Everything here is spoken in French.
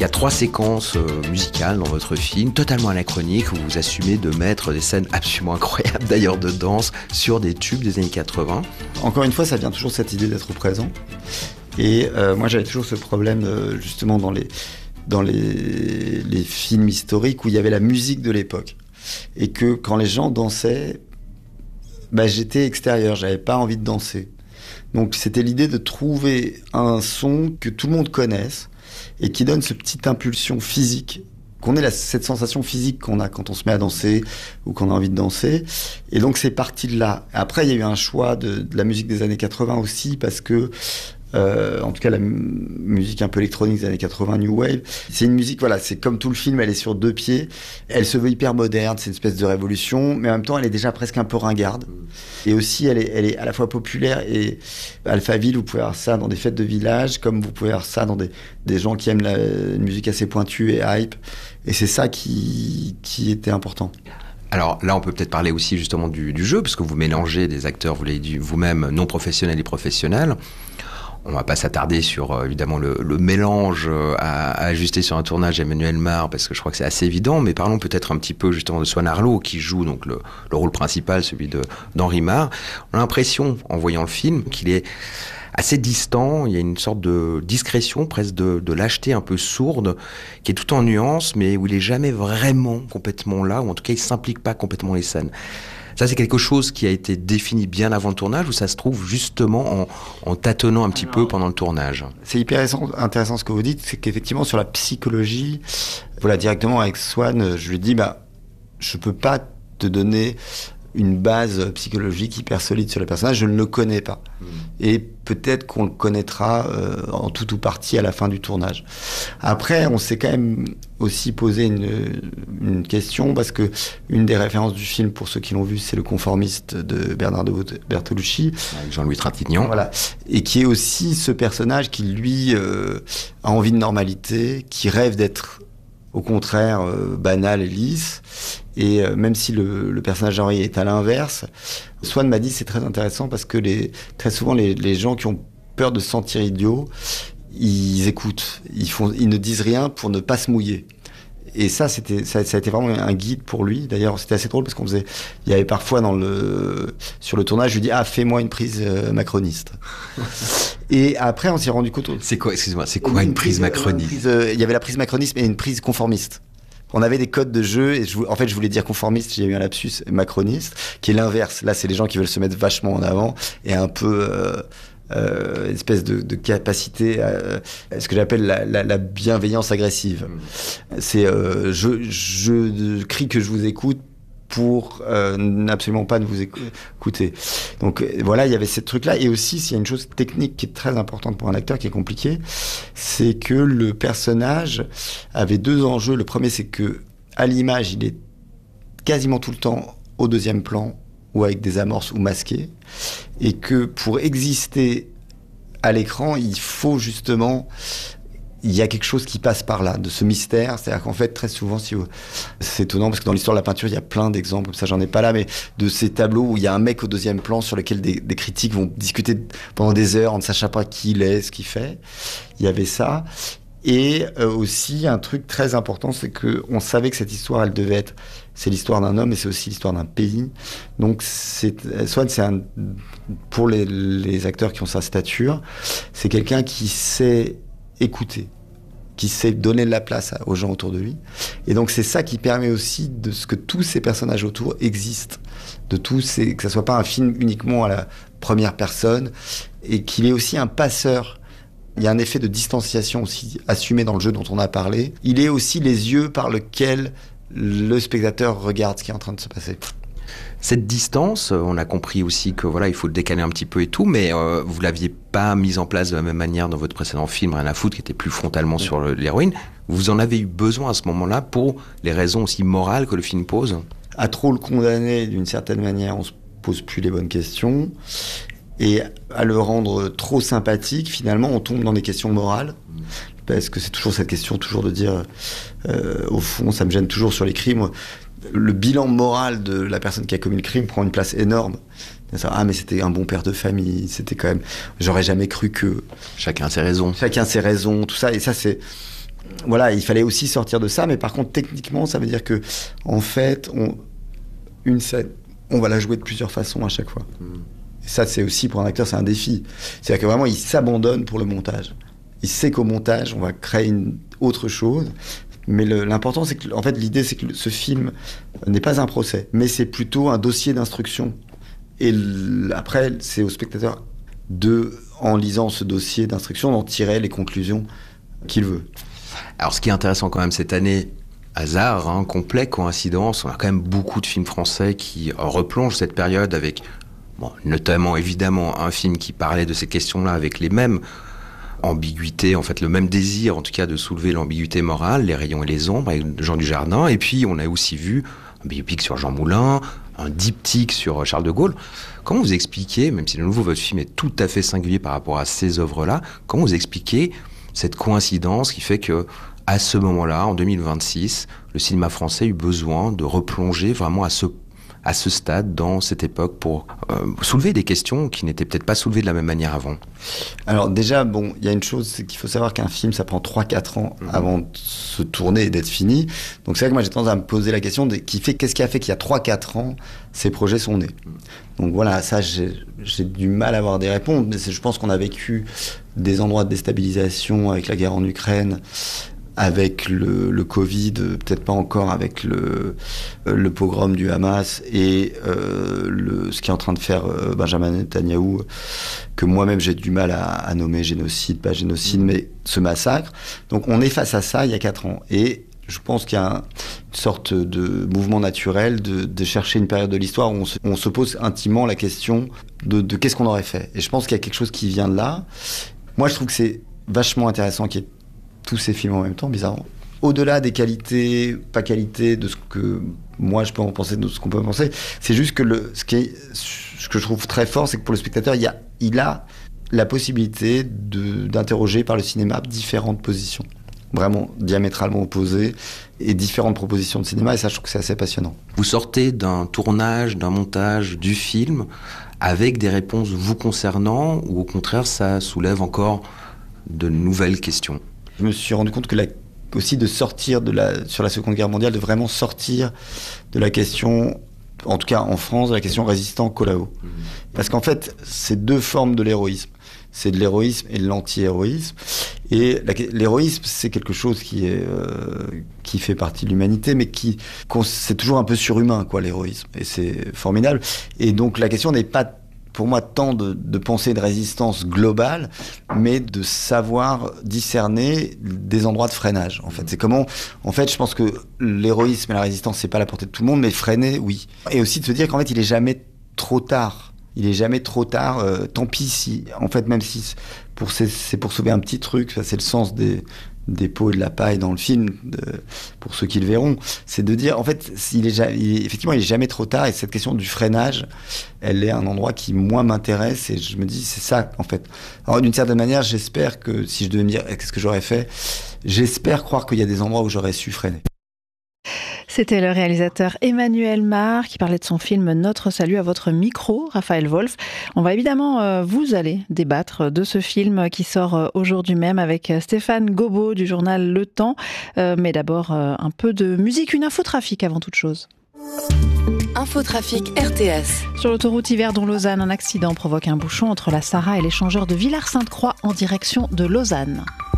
Il y a 3 séquences musicales dans votre film, totalement anachroniques, où vous assumez de mettre des scènes absolument incroyables, d'ailleurs de danse, sur des tubes des années 80. Encore une fois, ça vient toujours de cette idée d'être présent. Et moi, j'avais toujours ce problème, justement, dans les films historiques où il y avait la musique de l'époque. Et que quand les gens dansaient, j'étais extérieur, j'avais pas envie de danser. Donc c'était l'idée de trouver un son que tout le monde connaisse et qui donne cette petite impulsion physique, qu'on ait cette sensation physique qu'on a quand on se met à danser ou qu'on a envie de danser. Et donc c'est parti de là. Après, il y a eu un choix de la musique des années 80 aussi, parce que en tout cas la musique un peu électronique des années 80, New Wave, c'est une musique, voilà, c'est comme tout le film, elle est sur 2 pieds, elle se veut hyper moderne, c'est une espèce de révolution, mais en même temps elle est déjà presque un peu ringarde, et aussi elle est à la fois populaire. Et Alphaville, vous pouvez avoir ça dans des fêtes de village, comme vous pouvez avoir ça dans des gens qui aiment une musique assez pointue et hype, et c'est ça qui était important. Alors là, on peut peut-être parler aussi justement du jeu, parce que vous mélangez des acteurs, vous l'avez dit vous-même, non professionnels et professionnels. On ne va pas s'attarder sur, évidemment, le mélange à ajuster sur un tournage d'Emmanuel Mar, parce que je crois que c'est assez évident, mais parlons peut-être un petit peu justement de Swan Arlo, qui joue donc le rôle principal, celui d'Henri Mar. On a l'impression, en voyant le film, qu'il est assez distant, il y a une sorte de discrétion, presque de lâcheté un peu sourde, qui est tout en nuances, mais où il est jamais vraiment complètement là, ou en tout cas il s'implique pas complètement les scènes. Ça, c'est quelque chose qui a été défini bien avant le tournage, ou ça se trouve justement en tâtonnant un petit peu pendant le tournage? C'est hyper intéressant ce que vous dites, c'est qu'effectivement sur la psychologie, voilà, directement avec Swan, je lui dis, je peux pas te donner une base psychologique hyper solide sur le personnage, je ne le connais pas. Et peut-être qu'on le connaîtra en tout ou partie à la fin du tournage. Après, on s'est quand même aussi posé une question, parce que une des références du film, pour ceux qui l'ont vu, c'est Le Conformiste de Bernardo Bertolucci. Avec Jean-Louis Trintignant. Voilà. Et qui est aussi ce personnage qui, lui, a envie de normalité, qui rêve d'être au contraire banal et lisse, et même si le personnage d'Henri est à l'inverse, Swan m'a dit, c'est très intéressant parce que très souvent les gens qui ont peur de se sentir idiots, ils écoutent, ils ne disent rien pour ne pas se mouiller. Et ça a été vraiment un guide pour lui. D'ailleurs, c'était assez drôle parce il y avait parfois sur le tournage, je lui dis, fais-moi une prise macroniste. Et après, on s'est rendu compte. C'est quoi, excuse-moi, c'est quoi une prise macroniste? Il y avait la prise macroniste et une prise conformiste. On avait des codes de jeu, et je voulais dire conformiste, j'ai eu un lapsus, macroniste, qui est l'inverse. Là, c'est les gens qui veulent se mettre vachement en avant et un peu une espèce de capacité à ce que j'appelle la bienveillance agressive. C'est je crie que je vous écoute pour absolument pas ne vous écouter. Donc voilà, il y avait ce truc-là. Et aussi, s'il y a une chose technique qui est très importante pour un acteur, qui est compliquée, c'est que le personnage avait 2 enjeux. Le premier, c'est que à l'image, il est quasiment tout le temps au 2e plan, ou avec des amorces, ou masqué. Et que pour exister à l'écran, il faut justement... Il y a quelque chose qui passe par là, de ce mystère. C'est-à-dire qu'en fait, très souvent, c'est étonnant, parce que dans l'histoire de la peinture, il y a plein d'exemples, comme ça, j'en ai pas là, mais de ces tableaux où il y a un mec au 2e plan sur lequel des critiques vont discuter pendant des heures en ne sachant pas qui il est, ce qu'il fait. Il y avait ça. Et aussi, un truc très important, c'est qu'on savait que cette histoire, elle devait être... C'est l'histoire d'un homme, et c'est aussi l'histoire d'un pays. Donc, Swan, pour les acteurs qui ont sa stature, c'est quelqu'un qui sait écouter, qui sait donner de la place aux gens autour de lui. Et donc c'est ça qui permet aussi de ce que tous ces personnages autour existent, que ça soit pas un film uniquement à la première personne, et qu'il est aussi un passeur. Il y a un effet de distanciation aussi assumé dans le jeu dont on a parlé. Il est aussi les yeux par lesquels le spectateur regarde ce qui est en train de se passer. Cette distance, on a compris aussi que voilà, il faut le décaler un petit peu et tout, mais vous l'aviez pas mise en place de la même manière dans votre précédent film Rien à foutre, qui était plus frontalement sur l'héroïne. Vous en avez eu besoin à ce moment-là pour les raisons aussi morales que le film pose? À trop le condamner d'une certaine manière, on se pose plus les bonnes questions, et à le rendre trop sympathique, finalement, on tombe dans des questions morales. Parce que c'est toujours cette question, toujours de dire, au fond, ça me gêne toujours sur les crimes. Le bilan moral de la personne qui a commis le crime prend une place énorme. Mais c'était un bon père de famille, c'était quand même... J'aurais jamais cru que... Chacun a ses raisons. Chacun ses raisons, tout ça. Et ça, c'est... voilà, il fallait aussi sortir de ça, mais par contre, techniquement, ça veut dire que, en fait, une scène, on va la jouer de plusieurs façons à chaque fois. Et ça, c'est aussi, pour un acteur, c'est un défi. C'est-à-dire que vraiment, il s'abandonne pour le montage. Il sait qu'au montage, on va créer une autre chose. Mais l'important, c'est que, en fait, l'idée, c'est que ce film n'est pas un procès, mais c'est plutôt un dossier d'instruction. Et après, c'est au spectateur en lisant ce dossier d'instruction, d'en tirer les conclusions qu'il veut. Alors, ce qui est intéressant quand même cette année, hasard, complet, coïncidence, on a quand même beaucoup de films français qui replongent cette période avec, notamment, évidemment, un film qui parlait de ces questions-là avec les mêmes ambiguïté, en fait, le même désir, en tout cas, de soulever l'ambiguïté morale, Les rayons et les ombres, avec Jean Dujardin. Et puis, on a aussi vu un biopic sur Jean Moulin, un diptyque sur Charles de Gaulle. Comment vous expliquez, même si de nouveau votre film est tout à fait singulier par rapport à ces œuvres-là, comment vous expliquez cette coïncidence qui fait que, à ce moment-là, en 2026, le cinéma français a eu besoin de replonger vraiment à ce stade, dans cette époque, pour soulever des questions qui n'étaient peut-être pas soulevées de la même manière avant? Alors déjà, il y a une chose, c'est qu'il faut savoir qu'un film, ça prend 3-4 ans avant de se tourner et d'être fini. Donc c'est vrai que moi, j'ai tendance à me poser la question qu'est-ce qui a fait qu'il y a 3-4 ans, ces projets sont nés. Donc voilà, ça, j'ai du mal à avoir des réponses, mais je pense qu'on a vécu des endroits de déstabilisation avec la guerre en Ukraine, avec le Covid, peut-être pas encore avec le pogrom du Hamas et ce qu'est en train de faire Benjamin Netanyahou, que moi-même j'ai du mal à nommer génocide, pas génocide, mais ce massacre. Donc on est face à ça il y a 4 ans. Et je pense qu'il y a une sorte de mouvement naturel de chercher une période de l'histoire où on se pose intimement la question de qu'est-ce qu'on aurait fait. Et je pense qu'il y a quelque chose qui vient de là. Moi, je trouve que c'est vachement intéressant qu'il y ait tous ces films en même temps, bizarrement. Au-delà des qualités, pas qualités, de ce que moi je peux en penser, de ce qu'on peut en penser, c'est juste que ce que je trouve très fort, c'est que pour le spectateur, il a la possibilité d'interroger par le cinéma différentes positions, vraiment diamétralement opposées, et différentes propositions de cinéma, et ça, je trouve que c'est assez passionnant. Vous sortez d'un tournage, d'un montage du film, avec des réponses vous concernant, ou au contraire, ça soulève encore de nouvelles questions? Je me suis rendu compte que aussi de sortir sur la Seconde Guerre mondiale, de vraiment sortir de la question, en tout cas en France, de la question résistant-collabo. Parce qu'en fait, c'est 2 formes de l'héroïsme. C'est de l'héroïsme et de l'anti-héroïsme. Et l'héroïsme, c'est quelque chose qui fait partie de l'humanité, mais c'est toujours un peu surhumain, l'héroïsme. Et c'est formidable. Et donc la question n'est pas, pour moi, tant de penser de résistance globale, mais de savoir discerner des endroits de freinage. En fait, c'est comment. En fait, je pense que l'héroïsme et la résistance, c'est pas à la portée de tout le monde, mais freiner, oui. Et aussi de se dire qu'en fait, il est jamais trop tard. Il est jamais trop tard. Tant pis si, en fait, même si c'est pour sauver un petit truc, ça, c'est le sens des pots et de la paille dans le film, pour ceux qui le verront, c'est de dire, en fait, effectivement, il est jamais trop tard, et cette question du freinage, elle est un endroit qui, moi, m'intéresse, et je me dis, c'est ça, en fait. Alors, d'une certaine manière, j'espère que, si je devais me dire, qu'est-ce que j'aurais fait, j'espère croire qu'il y a des endroits où j'aurais su freiner. C'était le réalisateur Emmanuel Mar qui parlait de son film Notre salut à votre micro, Raphaël Wolf. On va évidemment, vous allez débattre de ce film qui sort aujourd'hui même avec Stéphane Gobot du journal Le Temps. Mais d'abord, un peu de musique, une infotrafic avant toute chose. Infotrafic RTS. Sur l'autoroute Yverdon-Lausanne, un accident provoque un bouchon entre la Sarraz et l'échangeur de Villars-Sainte-Croix en direction de Lausanne.